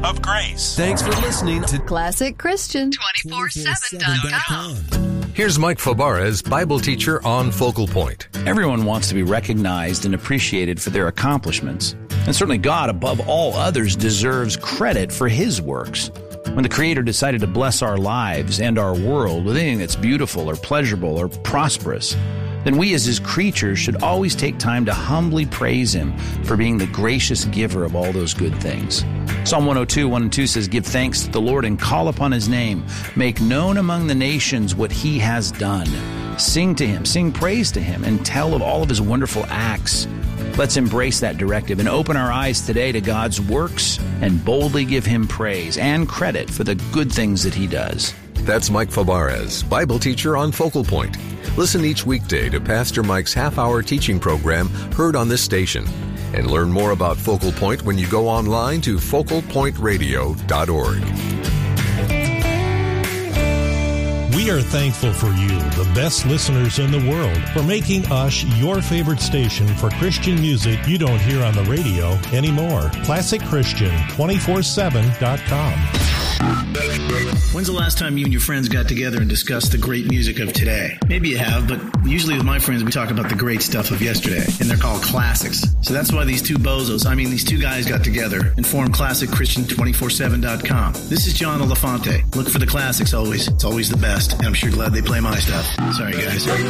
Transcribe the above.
of grace. Thanks for listening to Classic Christian 247.com. Here's Mike Fabarez, Bible teacher on Focal Point. Everyone wants to be recognized and appreciated for their accomplishments. And certainly God, above all others, deserves credit for His works. When the Creator decided to bless our lives and our world with anything that's beautiful or pleasurable or prosperous, then we as His creatures should always take time to humbly praise Him for being the gracious giver of all those good things. Psalm 102, 1 and 2 says, "Give thanks to the Lord and call upon His name. Make known among the nations what He has done. Sing to Him, sing praise to Him, and tell of all of His wonderful acts." Let's embrace that directive and open our eyes today to God's works and boldly give Him praise and credit for the good things that He does. That's Mike Fabarez, Bible teacher on Focal Point. Listen each weekday to Pastor Mike's half-hour teaching program heard on this station. And learn more about Focal Point when you go online to focalpointradio.org. We are thankful for you, the best listeners in the world, for making us your favorite station for Christian music you don't hear on the radio anymore. ClassicChristian247.com. When's the last time you and your friends got together and discussed the great music of today? Maybe you have, but usually with my friends we talk about the great stuff of yesterday, and they're called classics. So that's why these two guys got together and formed ClassicChristian247.com. This is John Elefante. Look for the classics always. It's always the best, and I'm sure glad they play my stuff. Sorry, guys.